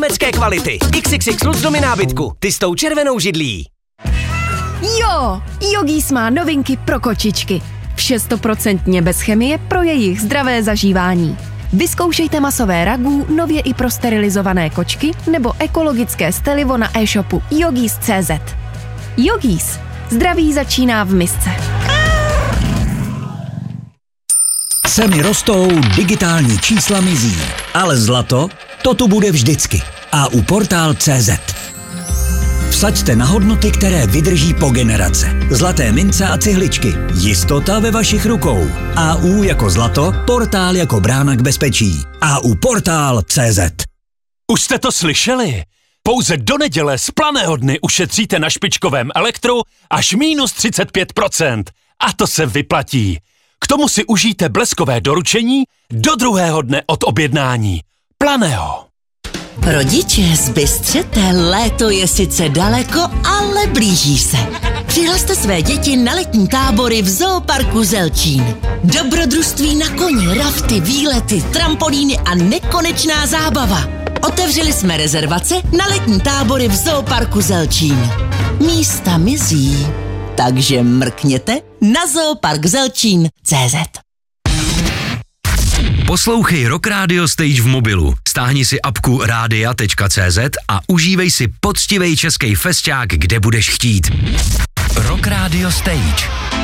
německé kvality. XXX Luxdomy nábytku. Ty s tou červenou židlí. Jo, Yogis má novinky pro kočičky. Vše 100% bez chemie pro jejich zdravé zažívání. Vyzkoušejte masové ragu, nově i pro sterilizované kočky nebo ekologické stelivo na e-shopu yogis.cz. Yogis. Zdraví začíná v misce. Ceny rostou, digitální čísla mizí, ale zlato, to tu bude vždycky. A u Portál.cz. Vsaďte na hodnoty, které vydrží po generace. Zlaté mince a cihličky. Jistota ve vašich rukou. AU jako zlato, Portál jako brána k bezpečí. AU Portál.cz. Už jste to slyšeli? Pouze do neděle z Planého dny ušetříte na špičkovém elektru až minus 35%. A to se vyplatí. K tomu si užijte bleskové doručení do druhého dne od objednání. Planého. Rodiče, zbystřete, léto je sice daleko, ale blíží se. Přihlaste své děti na letní tábory v Zooparku Zelčín. Dobrodružství na koni, rafty, výlety, trampolíny a nekonečná zábava. Otevřeli jsme rezervace na letní tábory v Zooparku Zelčín. Místa mizí, takže mrkněte na zooparkzelčín.cz. Poslouchej Rock Radio Stage v mobilu. Stáhni si apku radia.cz a užívej si poctivej český fesťák, kde budeš chtít. Rock Radio Stage.